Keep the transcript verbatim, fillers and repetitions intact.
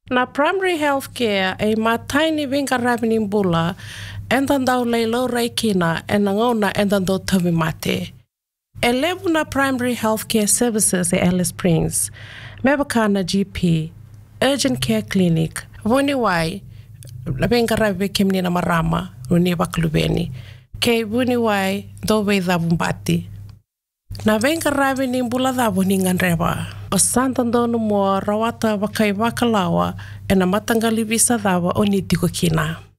Na primary health care e mataini vinga ravini bula entandau leilo reikina e nangona entandau tawi mate. E levu na primary health care services e Alice Springs, mebakana G P, urgent care clinic, voni wai, vinga ravi kemni na marama, runi baklubeni, ke voni wai do veidha bumbati. Na venga ravi ni bula dhavo ni nganrewa. O santandonu mua rawata wakai wakalawa e na matangali visa dhava o ni tiko kina.